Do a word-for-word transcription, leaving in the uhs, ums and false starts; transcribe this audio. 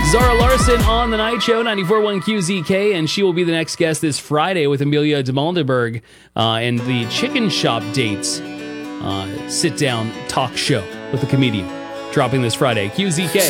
Zara Larson on The Night Show, ninety-four point one Q Z K, and she will be the next guest this Friday with Amelia DeMaldenberg uh, and the Chicken Shop Dates uh, sit-down talk show with the comedian, dropping this Friday. Q Z K.